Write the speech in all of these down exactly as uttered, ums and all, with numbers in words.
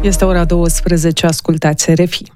Este ora douăsprezece, ascultați R F I.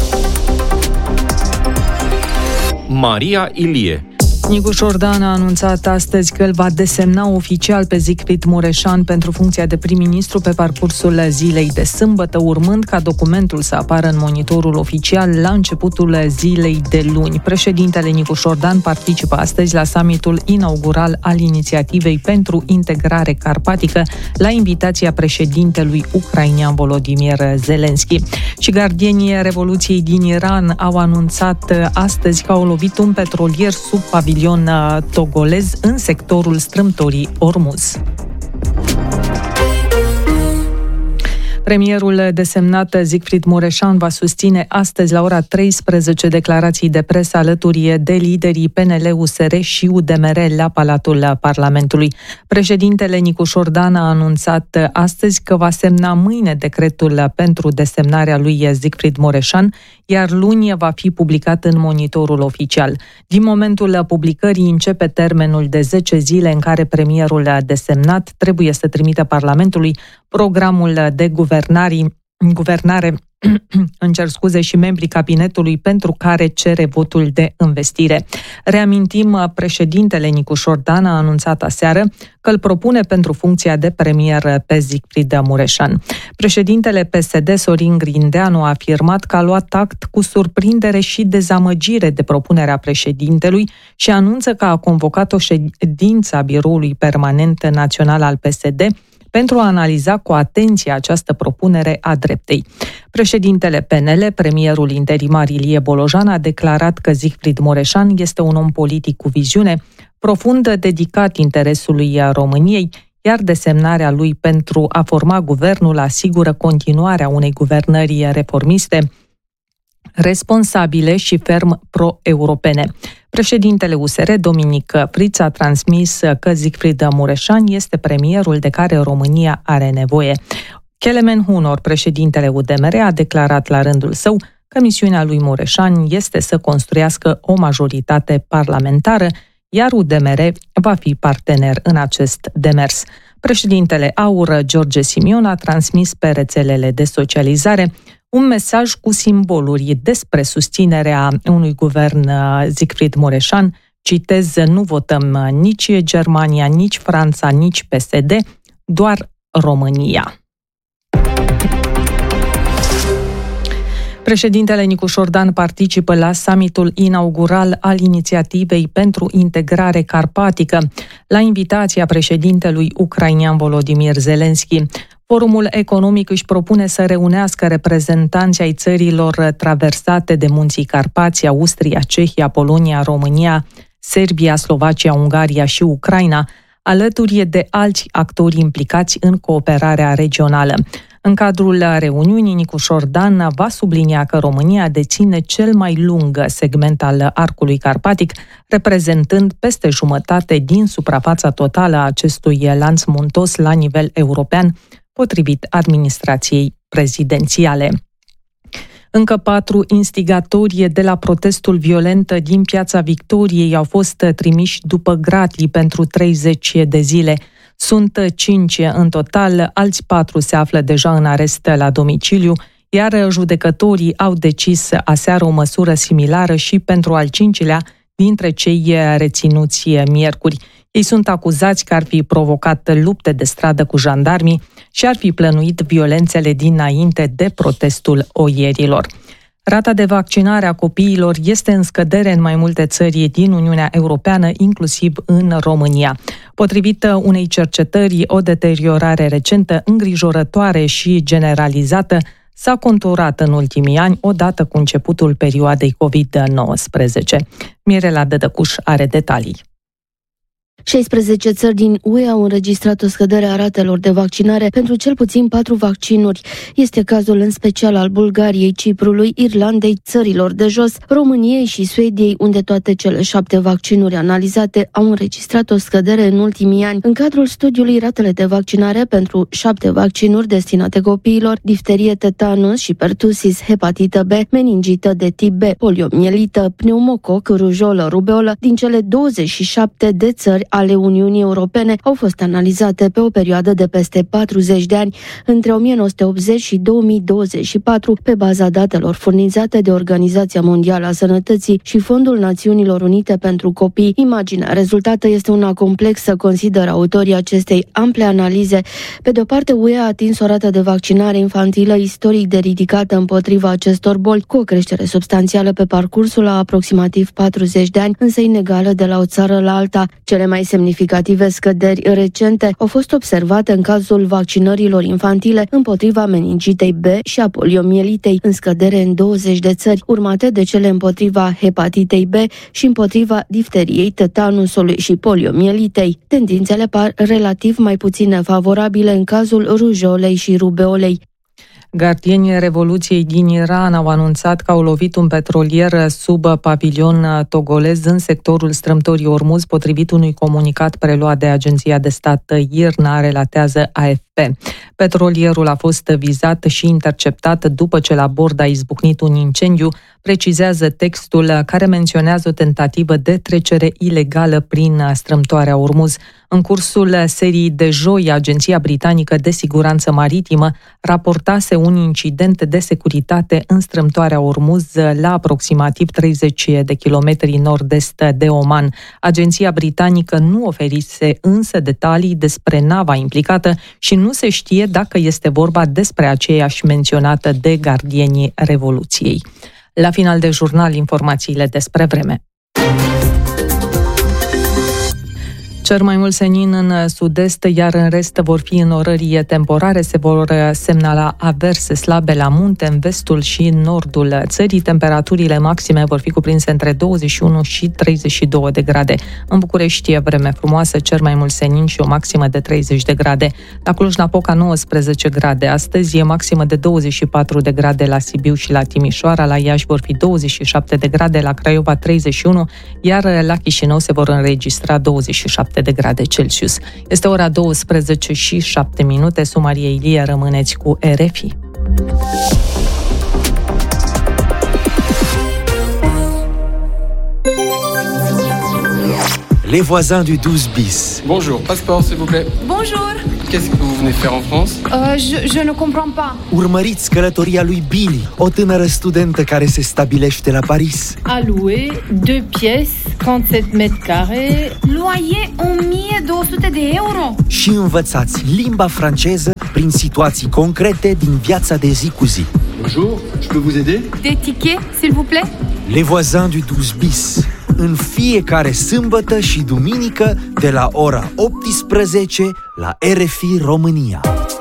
Maria Ilie. Nicu Șordan a anunțat astăzi că îl va desemna oficial pe Siegfried Mureșan pentru funcția de prim-ministru pe parcursul zilei de sâmbătă, urmând ca documentul să apară în monitorul oficial la începutul zilei de luni. Președintele Nicu Șordan participă astăzi la summitul inaugural al inițiativei pentru integrare carpatică la invitația președintelui ucrainean Volodymyr Zelensky. Și gardienii Revoluției din Iran au anunțat astăzi că au lovit un petrolier sub pavilion togolez în sectorul strâmtorii Ormuz. Premierul desemnat Siegfried Mureșan va susține astăzi la ora treisprezece declarații de presă alături de liderii P N L, U S R și U D M R la Palatul Parlamentului. Președintele Nicu Șordan a anunțat astăzi că va semna mâine decretul pentru desemnarea lui Siegfried Mureșan, iar luni va fi publicat în monitorul oficial. Din momentul publicării începe termenul de zece zile în care premierul desemnat trebuie să trimită Parlamentului programul de guvernare, guvernare îmi cer scuze, și membrii cabinetului pentru care cere votul de învestire. Reamintim, președintele Nicu Șordan a anunțat aseară că îl propune pentru funcția de premier pe Siegfried Mureșan. Președintele P S D, Sorin Grindeanu, a afirmat că a luat act cu surprindere și dezamăgire de propunerea președintelui și anunță că a convocat o ședință a Biroului Permanent Național al P S D pentru a analiza cu atenție această propunere a dreptei. Președintele P N L, premierul interimar Ilie Bolojan, a declarat că Siegfried Mureșan este un om politic cu viziune, profund dedicat interesului României, iar desemnarea lui pentru a forma guvernul asigură continuarea unei guvernări reformiste, responsabile și ferm pro-europene. Președintele U S R, Dominic Friț, a transmis că Siegfried Mureșan este premierul de care România are nevoie. Kelemen Hunor, președintele U D M R, a declarat la rândul său că misiunea lui Mureșan este să construiască o majoritate parlamentară, iar U D M R va fi partener în acest demers. Președintele A U R, George Simion, a transmis pe rețelele de socializare un mesaj cu simboluri despre susținerea unui guvern Siegfried Mureșan. Citez: nu votăm nici Germania, nici Franța, nici P S D, doar România. Președintele Nicu Șordan participă la summitul inaugural al inițiativei pentru integrare carpatică, la invitația președintelui ucrainean Volodymyr Zelensky. Forumul economic își propune să reunească reprezentanții ai țărilor traversate de munții Carpați, Austria, Cehia, Polonia, România, Serbia, Slovacia, Ungaria și Ucraina, alături de alți actori implicați în cooperarea regională. În cadrul reuniunii, Nicu Șordan va sublinia că România deține cel mai lung segment al arcului carpatic, reprezentând peste jumătate din suprafața totală a acestui lanț muntos la nivel european, potrivit administrației prezidențiale. Încă patru instigatori de la protestul violent din Piața Victoriei au fost trimiși după gratii pentru treizeci de zile. Sunt cinci în total, alți patru se află deja în arest la domiciliu, iar judecătorii au decis aseară o măsură similară și pentru al cincilea dintre cei reținuți miercuri. Ei sunt acuzați că ar fi provocat lupte de stradă cu jandarmii și ar fi plănuit violențele dinainte de protestul oierilor. Rata de vaccinare a copiilor este în scădere în mai multe țări din Uniunea Europeană, inclusiv în România. Potrivit unei cercetări, o deteriorare recentă, îngrijorătoare și generalizată s-a conturat în ultimii ani, odată cu începutul perioadei covid nouăsprezece. Mirela Dădăcuș are detalii. șaisprezece țări din U E au înregistrat o scădere a ratelor de vaccinare pentru cel puțin patru vaccinuri. Este cazul în special al Bulgariei, Ciprului, Irlandei, țărilor de jos, României și Suediei, unde toate cele șapte vaccinuri analizate au înregistrat o scădere în ultimii ani. În cadrul studiului, ratele de vaccinare pentru șapte vaccinuri destinate copiilor, difterie, tetanus și pertusis, hepatită B, meningită de tip B, poliomielită, pneumococ, rujolă, rubeolă, din cele douăzeci și șapte de țări ale Uniunii Europene au fost analizate pe o perioadă de peste patruzeci de ani, între o mie nouă sute optzeci și două mii douăzeci și patru, pe baza datelor furnizate de Organizația Mondială a Sănătății și Fondul Națiunilor Unite pentru Copii. Imaginea rezultată este una complexă, consideră autorii acestei ample analize. Pe de o parte, U E a atins o rată de vaccinare infantilă istoric de ridicată împotriva acestor boli, cu o creștere substanțială pe parcursul a aproximativ patruzeci de ani, însă inegală de la o țară la alta. Cele mai semnificative scăderi recente au fost observate în cazul vaccinărilor infantile împotriva meningitei B și a poliomielitei, în scădere în douăzeci de țări, urmate de cele împotriva hepatitei B și împotriva difteriei, tetanusului și poliomielitei. Tendințele par relativ mai puțin favorabile în cazul rujolei și rubeolei. Gardienii Revoluției din Iran au anunțat că au lovit un petrolier sub pavilion togolez în sectorul strâmtorii Ormuz, potrivit unui comunicat preluat de agenția de stat I R N A, relatează A F P. Petrolierul a fost vizat și interceptat după ce la bord a izbucnit un incendiu, precizează textul care menționează o tentativă de trecere ilegală prin strâmtoarea Ormuz. În cursul seriei de joi, Agenția Britanică de Siguranță Maritimă raportase un incident de securitate în strâmtoarea Ormuz la aproximativ treizeci de kilometri nord-est de Oman. Agenția britanică nu oferise însă detalii despre nava implicată și nu se știe dacă este vorba despre aceeași menționată de Gardienii Revoluției. La final de jurnal, informațiile despre vreme. Cer mai mult senin în sud-est, iar în rest vor fi înnorări temporare. Se vor semnala averse slabe la munte, în vestul și în nordul țării. Temperaturile maxime vor fi cuprinse între douăzeci și unu și treizeci și două de grade. În București e vreme frumoasă, cer mai mult senin și o maximă de treizeci de grade. La Cluj-Napoca nouăsprezece grade. Astăzi e maximă de douăzeci și patru de grade la Sibiu și la Timișoara. La Iași vor fi douăzeci și șapte de grade, la Craiova treizeci și unu, iar la Chișinău se vor înregistra douăzeci și șapte de grade Celsius. Este ora douăsprezece și șapte minute. Sunt Maria Ilie, rămâneți cu R F I. Les voisins du douze bis. Bonjour, passeport s'il vous plaît. Bonjour. Qu'est-ce que vous venez faire en France? Euh, je, je ne comprends pas. Urmăriți călătoria lui Billy, o tânără studentă care se stabilește la Paris. A louer deux pièces, trente-sept mètres carrés. Loyer o mie două sute de euro. Și învățați limba franceză prin situații concrete din viața de zi cu zi. Bonjour, je peux vous aider? Des tickets, s'il vous plaît? Les voisins du douze bis. În fiecare sâmbătă și duminică de la ora optsprezece la R F I România.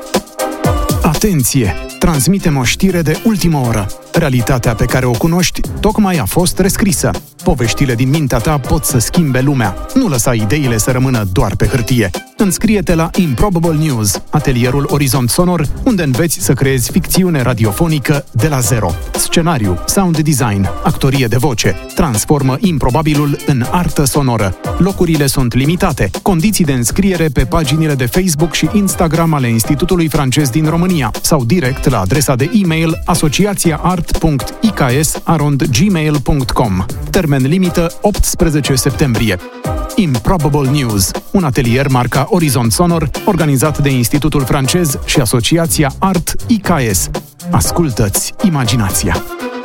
Atenție! Transmitem o știre de ultimă oră. Realitatea pe care o cunoști tocmai a fost rescrisă. Poveștile din mintea ta pot să schimbe lumea. Nu lăsa ideile să rămână doar pe hârtie. Înscrie-te la Improbable News, atelierul Orizont Sonor, unde înveți să creezi ficțiune radiofonică de la zero. Scenariu, sound design, actorie de voce. Transformă improbabilul în artă sonoră. Locurile sunt limitate. Condiții de înscriere pe paginile de Facebook și Instagram ale Institutului Francez din România sau direct la adresa de e-mail asociația art punct i k s arond gmail punct com. Termen limită optsprezece septembrie. Improbable News, un atelier marca Orizont Sonor, organizat de Institutul Francez și Asociația Art I K S. Ascultă-ți imaginația!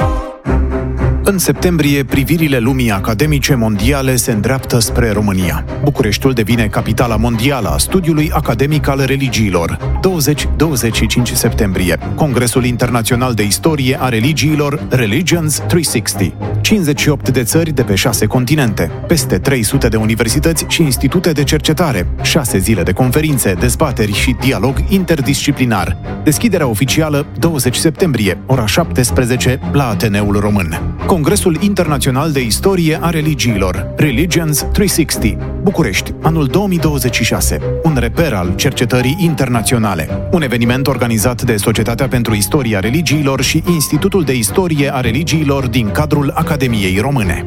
În septembrie, privirile lumii academice mondiale se îndreaptă spre România. Bucureștiul devine capitala mondială a studiului academic al religiilor. douăzeci douăzeci și cinci septembrie. Congresul Internațional de Istorie a Religiilor, Religions trei sixty. cincizeci și opt de țări de pe șase continente. Peste trei sute de universități și institute de cercetare. șase zile de conferințe, dezbateri și dialog interdisciplinar. Deschiderea oficială douăzeci septembrie, ora șaptesprezece, la Ateneul Român. Congresul Internațional de Istorie a Religiilor, Religions trei sixty, București, anul două mii douăzeci și șase, un reper al cercetării internaționale. Un eveniment organizat de Societatea pentru Istoria Religiilor și Institutul de Istorie a Religiilor din cadrul Academiei Române.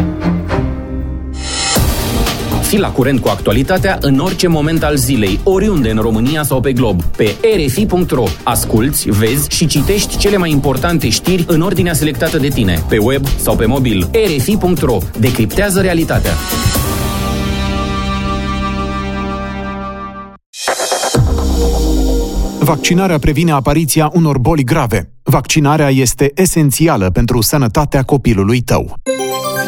Fii la curent cu actualitatea în orice moment al zilei, oriunde în România sau pe glob, pe r f i punct r o. Asculți, vezi și citești cele mai importante știri în ordinea selectată de tine, pe web sau pe mobil. r f i punct r o. Decriptează realitatea. Vaccinarea previne apariția unor boli grave. Vaccinarea este esențială pentru sănătatea copilului tău.